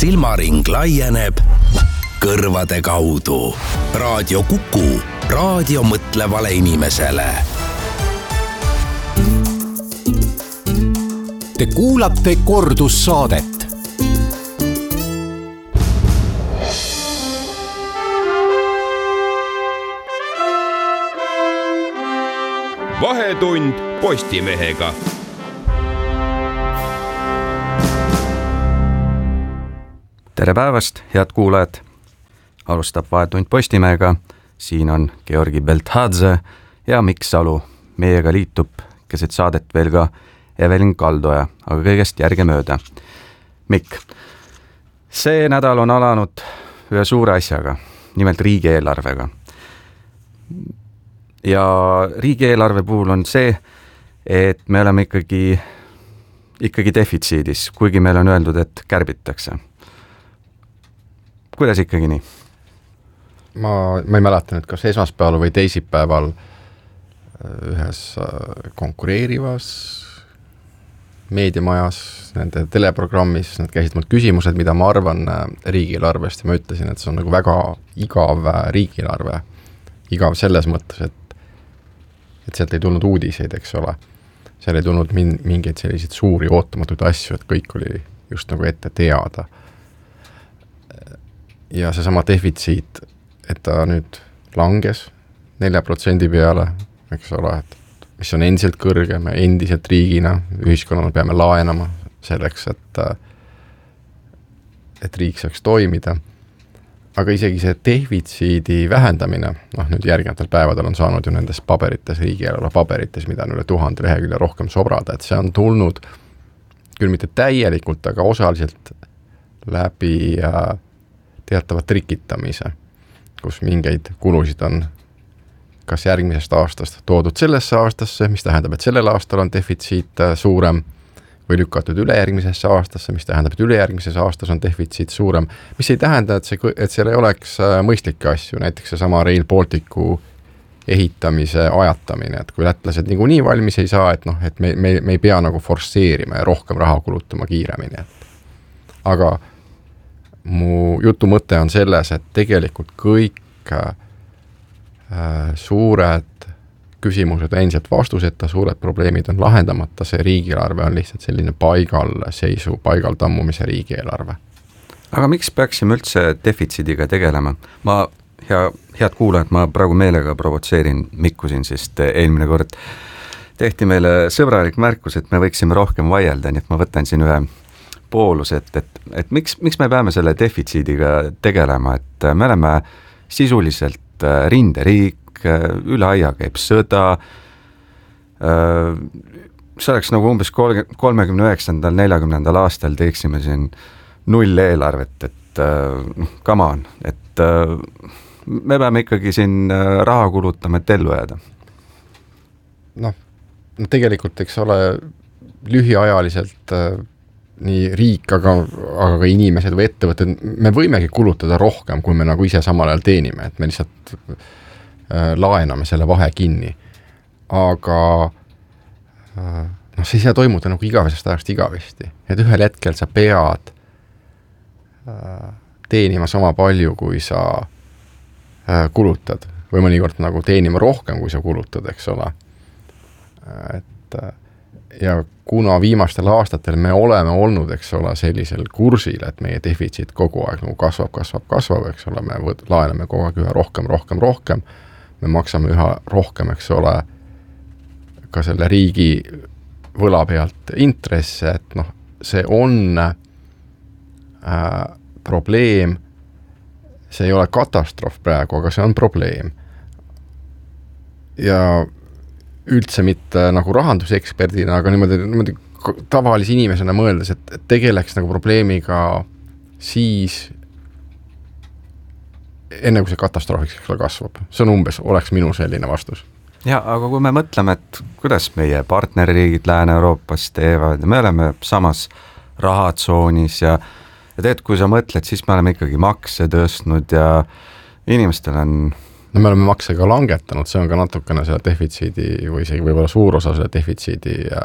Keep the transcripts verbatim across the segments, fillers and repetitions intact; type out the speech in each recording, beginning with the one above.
silmaring laieneb kõrvade kaudu. Raadio Kuku, raadio mõtlevale inimesele. Te kuulate kordussaadet. Vahetund Postimehega. Tere päevast, head kuulajad! Alustab Vahetund Postimehega. Siin on Georgi Belthadze ja Mikk Salu. Meiega liitub keset saadet veel ka Evelin Kaldoja, aga kõigest järgemööda. Mikk, see nädal on alanud ühe suure asjaga, nimelt riigieelarvega. Ja riigieelarve puhul on see, et me oleme ikkagi, ikkagi defitsiidis, kuigi meil on öeldud, et kärbitakse. Kuidas ikkagi nii? Ma, ma ei mäleta nüüd, kas esmaspäeval või teisipäeval ühes konkureerivas meediamajas, nende teleprogrammis, nad käisid mul küsimused, mida ma arvan riigieelarvest ja ma ütlesin, et see on nagu väga igav riigieelarve. Igav selles mõttes, et et sealt ei tulnud uudiseid, eks ole. Seal ei tulnud min- mingeid selliseid suuri ootamatuid asju, et kõik oli just nagu ette teada. Ja see sama defitsiit, et ta nüüd langes nelja protsendi peale, eks ole, et mis on endiselt kõrge, me endiselt riigina, ühiskonnana peame laenama selleks, et, et riik saaks toimida. Aga isegi see defitsiidi vähendamine, noh nüüd järgnevatel päevadel on saanud ju nendes paberites, riigieelarve paberites, mida on üle tuhande lehekülje rohkem sobrada, et see on tulnud küll mitte täielikult, aga osaliselt läbi teatava trikitamise, kus mingeid kulusid on kas järgmisest aastast toodud sellesse aastasse, mis tähendab, et sellel aastal on defitsiit suurem, või lükatud ülejärgmisesse aastasse, mis tähendab, et ülejärgmises aastas on defitsiit suurem, mis ei tähenda, et, see, et seal ei oleks mõistlikke asju, näiteks see sama Rail Balticu ehitamise ajatamine, et kui lätlased nagu nii valmis ei saa, et, noh, et me, me, me ei pea nagu forsseerima ja rohkem raha kulutama kiiremini. Et. Aga mu jutu mõte on selles, et tegelikult kõik äh, suured küsimused on endiselt vastuseta, suured probleemid on lahendamata, see riigieelarve on lihtsalt selline paigal seisu, paigal tammumise riigieelarve. Aga miks peaksime üldse defitsiidiga tegelema? Ma, hea, head kuulajad, ma praegu meelega provotseerin Mikku siin, sest eelmine kord tehti meile sõbralik märkus, et me võiksime rohkem vaielda, nii et ma võtan siin ühe poolus, et, et, et miks, miks me peame selle defitsiidiga tegelema, et me oleme sisuliselt rinderiik, üle aia käib sõda, see oleks nagu umbes kolmekümne üheksandal neljakümnendal aastal teeksime siin null eelarvet, et come on, et me peame ikkagi siin raha kulutama, et ellu jääda. Noh, tegelikult eks ole lühiajaliselt nii riik, aga, aga ka inimesed või ettevõtted, me võimegi kulutada rohkem, kui me nagu ise samal ajal teenime, et me lihtsalt laename selle vahe kinni. Aga noh, see ei saa toimuda nagu igavesest ajast igavesti. Et ühel hetkel sa pead teenima sama palju, kui sa kulutad. Või mõnikord nagu teenima rohkem, kui sa kulutad, eks ole. Et, ja kuna viimastel aastatel me oleme olnud, eks ole, sellisel kursil, et meie defitsiit kogu aeg nagu kasvab, kasvab, kasvab, eks ole, me võt, laename kogu aeg ühe rohkem, rohkem, rohkem, me maksame üha rohkem, eks ole, ka selle riigi võla pealt intresse, et noh, see on äh, probleem, see ei ole katastroof praegu, aga see on probleem. Ja üldse mitte nagu rahanduseksperdina, aga niimoodi, niimoodi tavalise inimesena mõeldes, et tegeleks nagu probleemiga siis enne kui see katastroofiks kasvab. See on umbes, oleks minu selline vastus. Ja, aga kui me mõtleme, et kuidas meie partnerriigid Lääne-Euroopas teevad, me oleme samas rahatsoonis ja, ja tead, kui sa mõtled, siis me oleme ikkagi makse tõstnud ja inimestel on... No me oleme makse ka langetanud, see on ka natukene selle defitsiidi või isegi võib-olla suur osa selle defitsiidi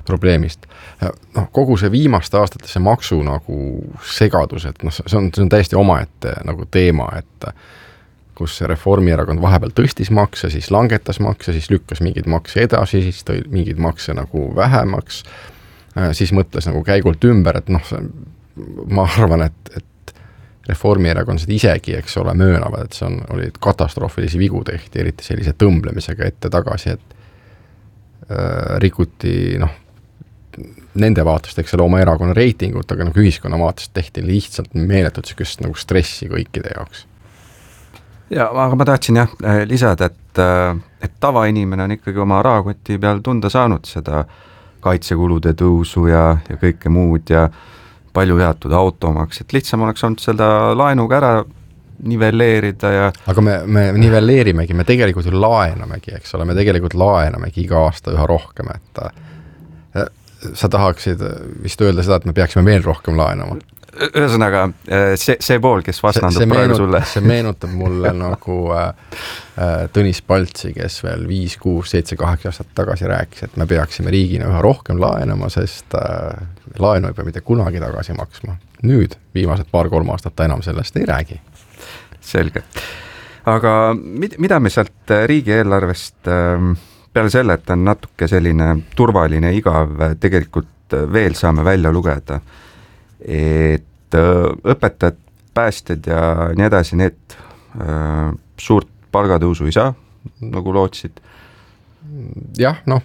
probleemist. Noh, kogu see viimaste aastate see maksu nagu segadus, et noh, see on, see on täiesti omaette nagu teema, et kus Reformierakond vahepeal tõstis makse, siis langetas makse, siis lükkas mingeid makse edasi, siis tõi mingeid makse nagu vähemaks, siis mõtles nagu käigult ümber, et noh, ma arvan, et, et Reformierakond isegi, eks ole, möönavad, et see on, oli katastroofilisi vigu tehti, eriti sellise tõmblemisega ette tagasi, et äh, rikuti, noh, nende vaatest, eks ole, oma erakonna reitingut, aga nagu ühiskonna vaatest tehti lihtsalt meeletut sükest nagu stressi kõikide jaoks. Ja, aga ma tahtsin jah lisada, et, et tavainimene on ikkagi oma rahakoti peal tunda saanud seda kaitsekulude tõusu ja, ja kõike muud ja palju jaotud automaks, et lihtsam oleks olnud seda laenuga ära nivelleerida ja aga me, me nivelleerimegi, me tegelikult ju laenamegi, eks ole, me tegelikult laenamegi iga aasta üha rohkem, et sa tahaksid vist öelda seda, et me peaksime veel rohkem laenama. Ühesõnaga, see, see pool, kes vastandub see, see praegu meenut, sulle. See meenutab mulle nagu äh, Tõnis Paltsi, kes veel viis, kuus, seitse, kaheksa aastat tagasi rääkis, et me peaksime riigina üha rohkem laenama, sest äh, laenu ei pea mitte kunagi tagasi maksma. Nüüd, viimased paar-kolm aastat ta enam sellest ei räägi. Selge. Aga mida me sealt riigieelarvest peale selle, et on natuke selline turvaline, igav, tegelikult veel saame välja lugeda, et õpetajad, päästjad ja nii edasi, need äh, suurt palgatõusu ei saa, nagu lootsid? Jah, noh,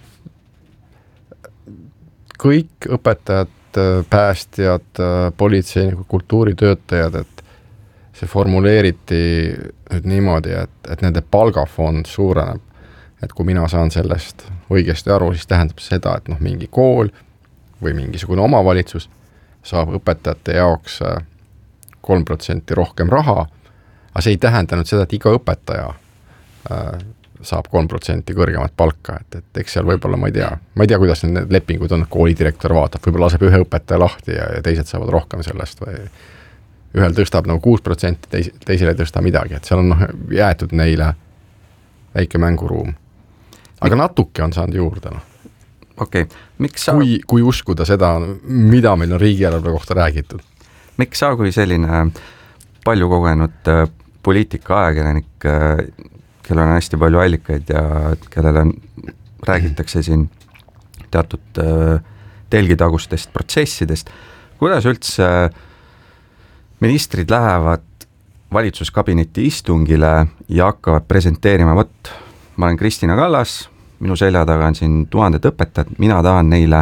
kõik õpetajad, päästjad, politseinikud, kultuuritöötajad, et see formuleeriti nüüd niimoodi, et, et nende palgafond suureneb. Et kui mina saan sellest õigesti aru, siis tähendab seda, et noh, mingi kool või mingisugune omavalitsus saab õpetajate jaoks kolm protsenti rohkem raha, aga see ei tähendanud seda, et iga õpetaja äh, saab kolm protsenti kõrgemat palka, et, et eks seal võib-olla, ma ei tea, ma ei tea, kuidas need lepingud on, koolidirektor vaatab, võib-olla laseb ühe õpetaja lahti ja, ja teised saavad rohkem sellest või ühel tõstab nagu kuus protsenti, teis, teisele ei tõsta midagi, et seal on noh, jäetud neile väike mänguruum. Aga natuke on saanud juurde, noh. Okay. Miks sa... kui, kui uskuda seda, mida meil on riigieelarve kohta räägitud. Miks sa kui selline palju kogenud poliitika ajakirjanik, kellel on hästi palju allikaid ja kellele räägitakse siin teatud telgitagustest protsessidest, kuidas üldse ministrid lähevad valitsuskabineti istungile ja hakkavad presenteerima, võt, ma olen Kristina Kallas, minu selja taga on siin tuhanded õpetajad, mina tahan neile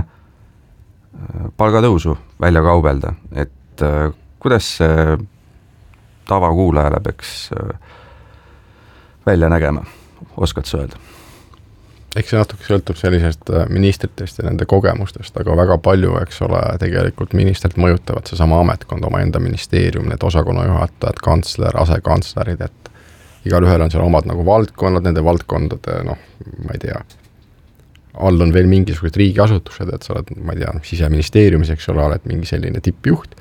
palgatõusu välja kaubelda, et kuidas see tavakuulajale peaks välja nägema, oskad sa öelda? Eks see natuke sõltub sellisest ministritest ja nende kogemustest, aga väga palju, eks ole, tegelikult ministrit mõjutavad see sama ametkond, oma enda ministeerium, need osakonnajuhatajad, kantsler, asekantslerid, et igal ühel on seal omad nagu valdkonnad, nende valdkondade, noh, ma ei tea, all on veel mingisugused riigiasutused, et sa oled, ma ei tea, siseministeeriumis, eks ole, oled mingi selline tippjuht,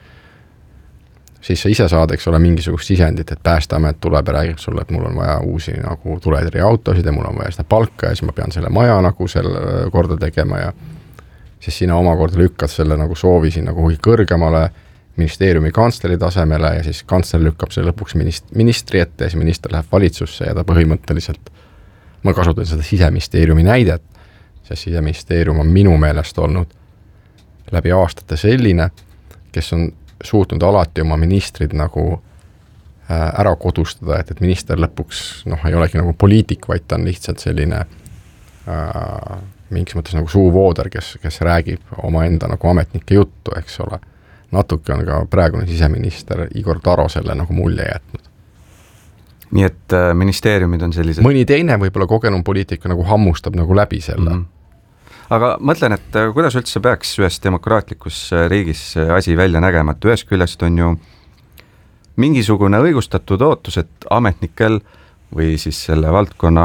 siis sa ise saad, eks ole, mingisugust sisendit, et Päästeamet tuleb ja räägib sulle, et mul on vaja uusi nagu tuletõrje autosid ja mul on vaja seda palka ja siis ma pean selle maja nagu selle korda tegema ja siis sina omakorda lükkad selle nagu soovisin nagu huvi kõrgemale ministeeriumi kantsleri tasemele ja siis kantsler lükkab selle lõpuks minist- ministri ette ja siis minister läheb valitsusse ja ta põhimõtteliselt, ma kasutan seda siseministeeriumi näidet, sest siseministeerium on minu meelest olnud läbi aastate selline, kes on suutnud alati oma ministrid nagu ära kodustada, et, et minister lõpuks noh, ei olegi nagu poliitik, vaid ta on lihtsalt selline äh, mingis mõttes nagu suuvooder, kes, kes räägib oma enda nagu ametnike juttu, eks ole. Natuke on ka praegune siseminister Igor Taro selle nagu mulje jätnud. Nii et äh, ministeeriumid on sellised... Mõni teine võib-olla kogenum poliitika nagu hammustab nagu läbi selle. Mm-hmm. Aga mõtlen, et äh, kuidas üldse peaks ühes demokraatlikus riigis asi välja nägema, et ühes küljest on ju mingisugune õigustatud ootus, et ametnikel või siis selle valdkonna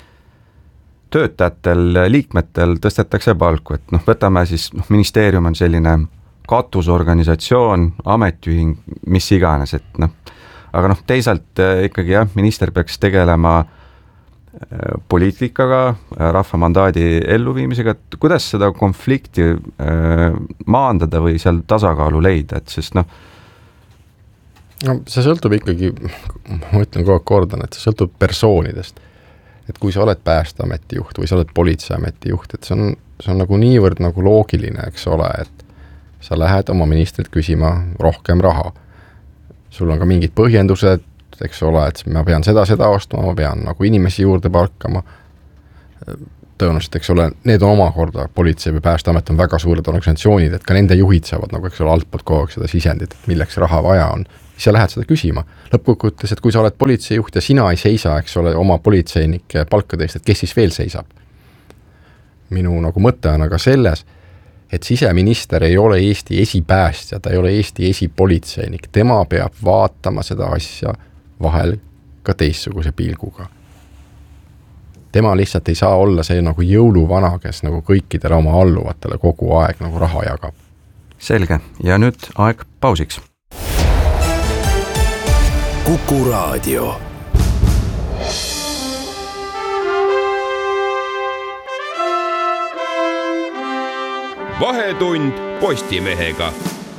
töötajatel, liikmetel tõstetakse palku, et noh, võtame siis, noh, ministeerium on selline katusorganisatsioon, ametiühing, mis iganes, et noh, aga noh, teisalt ikkagi jah, minister peaks tegelema poliitikaga, rahva mandaadi elluviimisega, et kuidas seda konflikti maandada või seal tasakaalu leida, et sest noh, no see sõltub ikkagi, ma ütlen kogu aeg kordan, et see sõltub persoonidest. Et kui sa oled Päästeameti juht või sa oled Politseiameti juht, et see on, see on nagu niivõrd nagu loogiline, eks ole, et sa lähed oma ministrilt küsima rohkem raha. Sul on ka mingid põhjendused, eks ole, et ma pean seda, seda ostma, ma pean nagu inimesi juurde palkama. Tõenäoliselt, eks ole, need on omakorda, Politsei või Päästeamet on väga suured organisatsioonid, et ka nende juhid saavad nagu, eks ole, altpoolt kogu aeg seda sisendit, et milleks raha vaja on. Siis sa lähed seda küsima. Lõppkokkuvõttes, et kui sa oled politseijuht ja sina ei seisa, eks ole, oma politseinike palkade eest, et kes siis veel seisab? Minu nagu mõte on aga selles, et siseminister ei ole Eesti esipäästja, ta ei ole Eesti esipolitseinik. Tema peab vaatama seda asja vahel ka teistsuguse pilguga. Tema lihtsalt ei saa olla see nagu jõuluvana, kes nagu kõikidele oma alluvatele kogu aeg nagu raha jagab. Selge, ja nüüd aeg pausiks. Kuku Raadio. Vahetund Postimehega.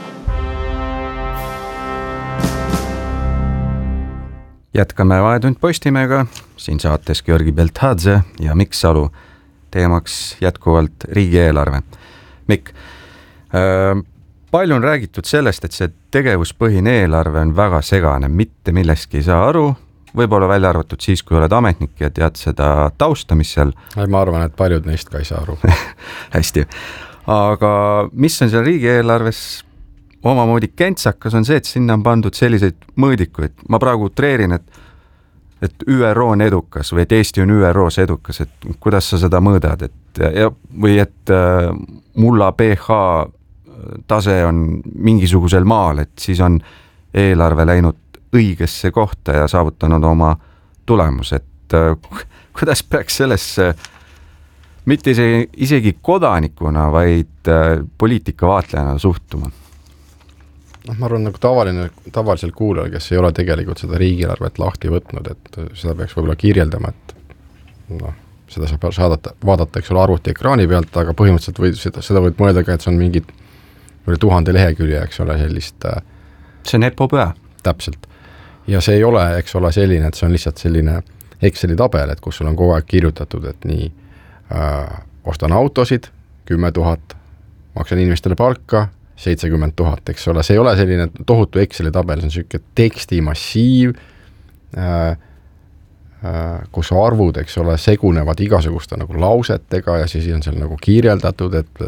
Jätkame Vahetund Postimehega, siin saates Georgi Belthadze ja Mikk Salu. Teemaks jätkuvalt riigieelarve. Mikk, äh, palju on räägitud sellest, et see tegevuspõhine eelarve on väga segane, mitte millestki ei saa aru, võib-olla välja arvatud siis, kui oled ametnik ja tead seda tausta, mis seal... Ma arvan, et paljud neist ka ei saa aru. Hästi. Aga mis on seal riigieelarves omamoodi kentsakas on see, et sinna on pandud selliseid mõõdikuid. Ma praegu treerin, et, et Ü R O on edukas või et Eesti on Ü R O's edukas, et kuidas sa seda mõõdad, et, ja, või et äh, mulla P H tase on mingisugusel maal, et siis on eelarve läinud õigesse kohta ja saavutanud oma tulemus, et äh, kuidas peaks sellesse mitte isegi, isegi kodanikuna, vaid äh, poliitikavaatlejana suhtuma? No, ma arvan, nagu tavaline, tavalisel kuulajal, kes ei ole tegelikult seda riigieelarvet lahti võtnud, et seda peaks võib-olla kirjeldama, et no, seda saab saadata, vaadata, eks ole, arvuti ekraani pealt, aga põhimõtteliselt või seda, seda võid mõelda ka, et see on mingid üle tuhande lehekülje, eks ole, sellist... See on epopöö. Täpselt. Ja see ei ole, eks ole, selline, et see on lihtsalt selline Exceli tabel, et kus sul on kogu aeg kirjutatud, et nii äh, ostan autosid, kümme tuhat, maksan inimestele palka, seitsekümmend tuhat, eks ole, see ei ole selline tohutu Exceli tabel, see on selline tekstimassiiv, äh, äh, kus arvud, eks ole, segunevad igasuguste nagu lausetega ja siis on seal nagu kirjeldatud, et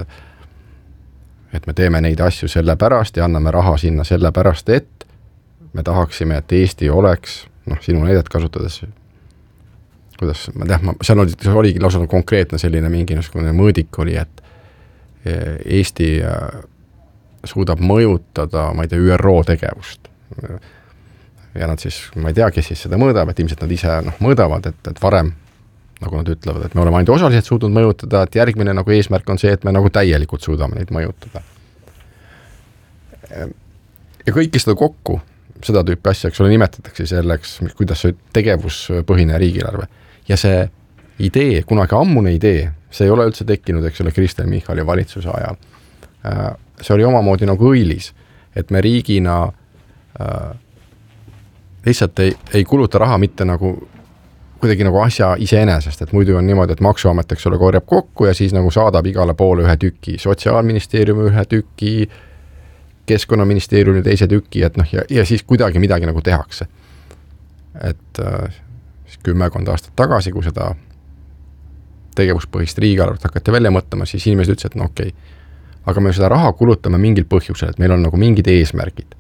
et me teeme neid asju selle pärast ja anname raha sinna selle pärast, et me tahaksime, et Eesti oleks, noh, sinu näidet kasutades, kuidas, ma tean, ma, seal oli, oligi lausa konkreetne selline mingi mõõdik oli, et Eesti suudab mõjutada, ma ei tea, Ü R O tegevust. Ja nad siis, ma ei tea, kes siis seda mõõdab, et ilmselt nad ise noh, mõõdavad, et, et varem, nagu nad ütlevad, et me oleme ainult osaliselt suutnud mõjutada, et järgmine nagu eesmärk on see, et me nagu täielikult suudame neid mõjutada. Ja kõiki seda kokku, seda tüüpi asja, eks ole, nimetatakse selleks, kuidas see tegevuspõhine riigieelarve. Ja see idee, kunagi ammune idee, see ei ole üldse tekkinud, eks ole, Kristen Michali valitsuse ajal. See oli omamoodi nagu õilis, et me riigina äh, lihtsalt ei, ei kuluta raha mitte nagu kuidagi nagu asja iseenesest, et muidu on niimoodi, et maksuamet, eks ole, korjab kokku ja siis nagu saadab igale poole ühe tüki, sotsiaalministeeriumi ühe tüki, keskkonnaministeeriumi teise tüki, et noh, ja, ja siis kuidagi midagi nagu tehakse. Et äh, siis kümmekond aastat tagasi, kui seda tegevuspõhist riigieelarvet hakati välja mõtlema, siis inimesed ütlesid, et no okei, okay, aga me seda raha kulutame mingil põhjusel, et meil on nagu mingid eesmärgid.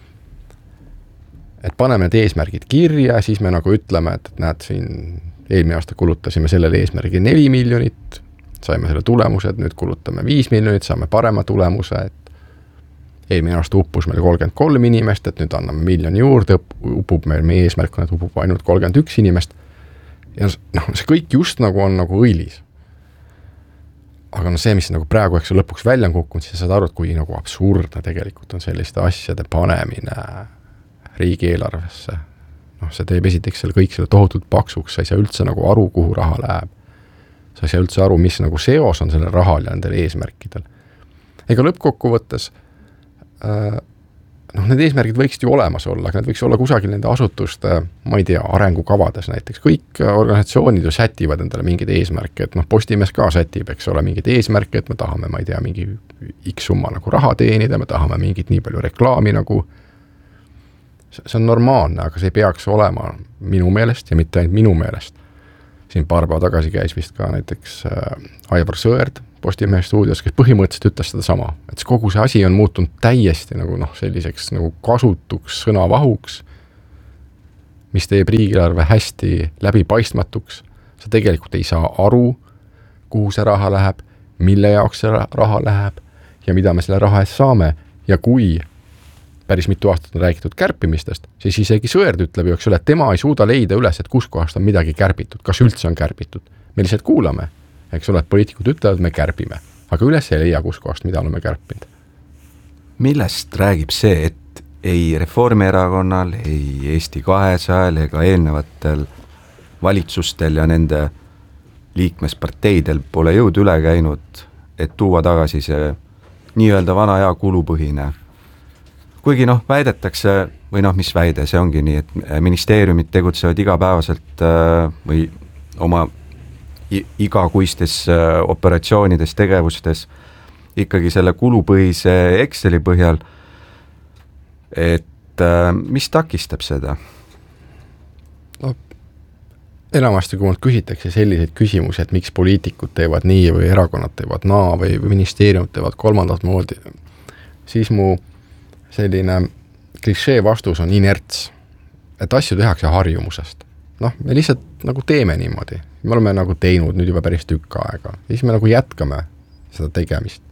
Et paneme need eesmärgid kirja, siis me nagu ütleme, et, et näed, siin eelmine aasta kulutasime sellele eesmärgi neli miljonit, saime selle tulemused, nüüd kulutame viis miljonit, saame parema tulemuse, et eelmine aasta uppus meil kolmkümmend kolm inimest, et nüüd anname miljoni juurde, upub meil, meie eesmärk on, et upub ainult kolmkümmend üks inimest. Ja noh, see kõik just nagu on nagu õilis. Aga no see, mis nagu praegu eks lõpuks välja on kukkunud, siis saad aru, et kui nagu absurdne tegelikult on selliste asjade panemine riigieelarvesse. noh, see teeb esiteks selle kõik selle tohutult paksuks, sa ei saa üldse nagu aru, kuhu raha läheb. Sa ei saa üldse aru, mis nagu seos on selle rahal ja nendel eesmärkidel. Ega lõppkokkuvõttes äh, noh, need eesmärgid võiksid ju olemas olla, aga need võiks olla kusagil nende asutuste, ma ei tea, arengukavades näiteks. Kõik organisatsioonid ju sätivad endale mingid eesmärke, et noh, Postimees ka sätib, eks ole, mingid eesmärke, et me tahame, ma ei tea, mingi X summa nagu raha teenida, me tahame mingit nii palju reklaami nagu. See on normaalne, aga see ei peaks olema minu meelest ja mitte ainult minu meelest. Siin paar päeva tagasi käis vist ka näiteks äh, Aivar Sõerd Postimehe stuudios, kes põhimõtteliselt ütles seda sama, et kogu see asi on muutunud täiesti nagu noh, selliseks nagu kasutuks sõnavahuks, mis teeb riigieelarve hästi läbipaistmatuks. Sa tegelikult ei saa aru, kuhu see raha läheb, mille jaoks see raha läheb ja mida me selle raha eest saame ja kui päris mitu aastat on räägitud kärpimistest, siis isegi Sõerd ütleb ju, eks ole, et tema ei suuda leida üles, et kus kohast on midagi kärbitud, kas üldse on kärbitud. Me lihtsalt kuulame, eks ole, et poliitikud ütlevad, me kärbime, aga üles ei leia, kus kohast mida oleme kärpinud. Millest räägib see, et ei Reformierakonnal, ei Eesti kahesajal ega eelnevatel valitsustel ja nende liikmesparteidel pole jõud üle käinud, et tuua tagasi see nii-öelda vana hea kulupõhine. Kuigi noh, väidetakse, või noh, mis väide, see ongi nii, et ministeeriumid tegutsevad igapäevaselt või oma igakuistes operatsioonides, tegevustes ikkagi selle kulupõhise Exceli põhjal, et mis takistab seda? No, enamasti, kui mult küsitakse selliseid küsimusi, et miks poliitikud teevad nii või erakonnad teevad naa või ministeeriumid teevad kolmandat moodi, siis mu selline klišee vastus on inerts, et asju tehakse harjumusest. Noh, me lihtsalt nagu teeme niimoodi. Me oleme nagu teinud nüüd juba päris tükk aega. Ja siis me nagu jätkame seda tegemist.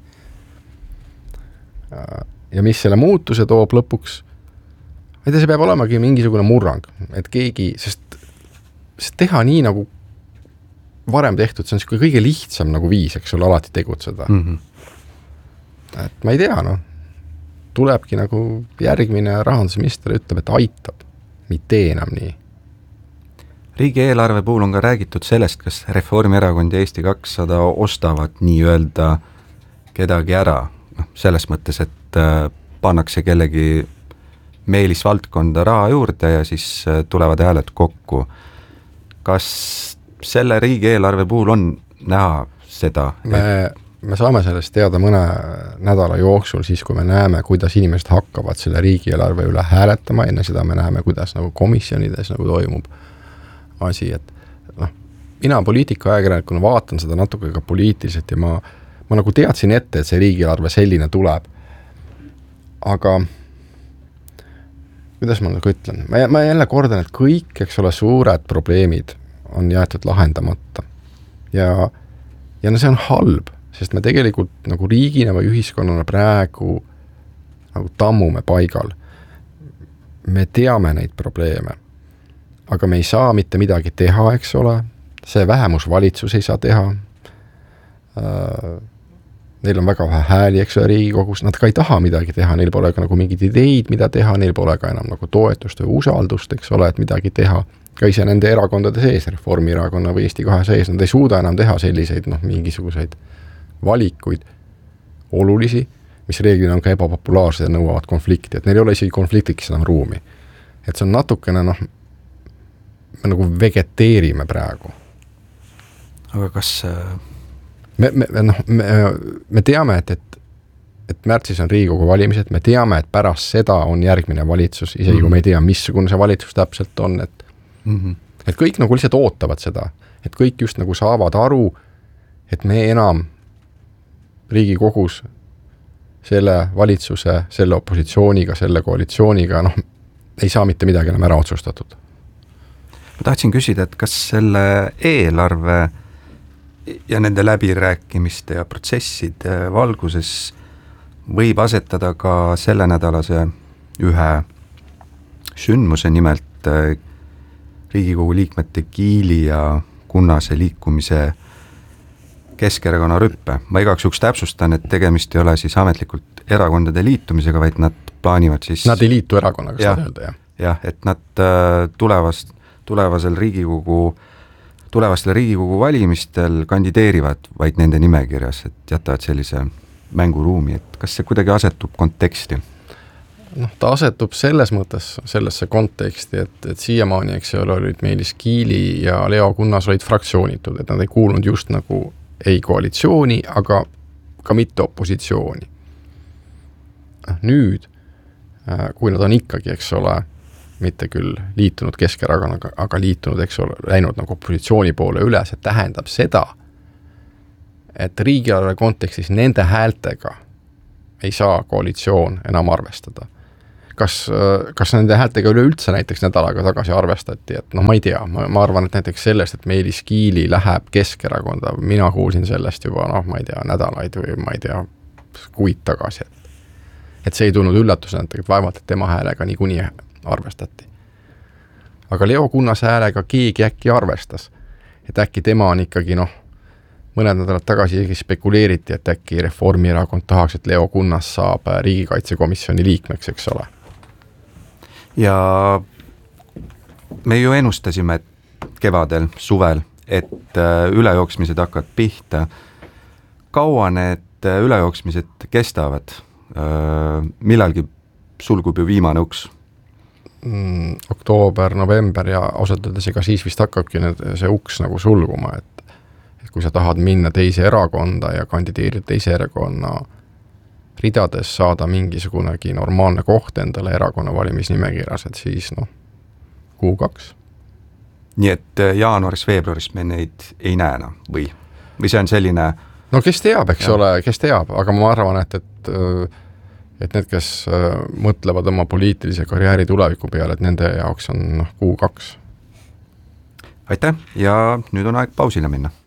Ja mis selle muutuse toob lõpuks, ma ei tea, see peab olemagi mingisugune murrang, et keegi, sest, sest teha nii nagu varem tehtud, see on kõige lihtsam nagu viis, eks ole, alati tegutseda. Mm-hmm. Et ma ei tea, noh, tulebki nagu järgmine rahandusminister ütleb, et aitab, mitte enam nii. Riigieelarve puhul on ka räägitud sellest, kas Reformierakond ja Eesti kakssada ostavad nii-öelda kedagi ära. No, selles mõttes, et pannakse kellegi meelisvaldkonda raha juurde ja siis tulevad hääled kokku. Kas selle riigieelarve puhul on näha seda? Me, me saame sellest teada mõne nädala jooksul siis, kui me näeme, kuidas inimesed hakkavad selle riigieelarve üle hääletama, enne seda me näeme, kuidas nagu komisjonides nagu toimub asi, et noh, mina poliitika ajakirjanikuna vaatan seda natuke ka poliitiliselt ja ma, ma nagu teadsin ette, et see riigieelarve selline tuleb. Aga kuidas ma nagu ütlen, ma, ma jälle kordan, et kõik, eks ole, suured probleemid on jäetud lahendamata. Ja, ja no see on halb, sest me tegelikult nagu riigina või ühiskonnana praegu nagu tammume paigal. Me teame neid probleeme, aga me ei saa mitte midagi teha, eks ole. See vähemusvalitsus ei saa teha. Neil on väga vähe hääli, eks ole, Riigikogus. Nad ka ei taha midagi teha, neil pole ka nagu mingid ideid, mida teha, neil pole ka enam nagu toetust või usaldust, eks ole, et midagi teha. Ka ise nende erakondade sees, Reformierakonna või Eesti kahe sees, nad ei suuda enam teha selliseid noh, mingisuguseid valikuid olulisi, mis reeglina on ka ebapopulaarsed ja nõuavad konflikti, et neil ei ole isegi konfliktiks enam ruumi. Et see on natukene, noh, me nagu vegeteerime praegu. Aga kas... Me, me, no, me, me teame, et, et, et märtsis on Riigikogu valimised, me teame, et pärast seda on järgmine valitsus, isegi mm-hmm. kui me ei tea, missugune see valitsus täpselt on, et, mm-hmm. et kõik nagu lihtsalt ootavad seda, et kõik just nagu saavad aru, et me enam Riigikogus selle valitsuse, selle opositsiooniga, selle koalitsiooniga, noh, ei saa mitte midagi enam ära otsustatud. Ma tahtsin küsida, et kas selle eelarve ja nende läbirääkimiste ja protsesside valguses võib asetada ka selle nädalase ühe sündmuse, nimelt Riigikogu liikmete Kiili ja Kunnase liikumise Keskerakonna rüppe. Ma igaks juks täpsustan, et tegemist ei ole siis ametlikult erakondade liitumisega, vaid nad plaanivad siis... Nad ei liitu erakonnaga, saad öelda, jah. jah, et nad tulevast, tulevasel Riigikogu, tulevastel Riigikogu valimistel kandideerivad vaid nende nimekirjas, et jätavad sellise mänguruumi, et kas see kuidagi asetub konteksti? Noh, ta asetub selles mõttes sellesse konteksti, et, et siiamaani, eks ole, olid Meelis Kiili ja Leo Kunnas olid fraktsioonitud, et nad ei kuulnud just nagu ei koalitsiooni, aga ka mitte opositsiooni. Nüüd, kui nad on ikkagi, eks ole, mitte küll liitunud Keskerakonnaga, aga liitunud, eks ole, läinud nagu opositsiooni poole üle, see tähendab seda, et riigieelarve kontekstis nende häältega ei saa koalitsioon enam arvestada. Kas, kas nende häältega üleüldse näiteks nädalaga tagasi arvestati, et noh, ma ei tea, ma, ma arvan, et näiteks sellest, et Meelis Kiili läheb Keskerakonda, mina kuulsin sellest juba, noh, ma ei tea, nädalaid või ma ei tea, kuid tagasi, et, et see ei tulnud üllatusena, et vaevalt, et tema häälega niikuinii arvestati. Aga Leo Kunnase häälega keegi äkki arvestas, et äkki tema on ikkagi, noh, mõned nädalad tagasi spekuleeriti, et äkki Reformierakond tahaks, et Leo Kunnas saab riigikaitsekomisjoni liikmeks, eks ole. Ja me ju ennustasime kevadel, suvel, et ülejooksmised hakkavad pihta. Kaua need ülejooksmised kestavad? Millalgi sulgub ju viimane uks? Mm, oktoober, november ja ausalt öeldes ega siis vist hakkabki need, see uks nagu sulguma, et, et kui sa tahad minna teise erakonda ja kandideerida teise erakonna ridades saada mingisugunegi normaalne koht endale erakonna valimisnimekirjas, et siis noh, kuu kaks. Nii et jaanuaris, veebruaris me neid ei näena või? Või see on selline... No kes teab, eks ja. ole, kes teab, aga ma arvan, et, et, et need, kes mõtlevad oma poliitilise karjääri tuleviku peale, et nende jaoks on noh, kuu kaks. Aitäh ja nüüd on aeg pausile minna.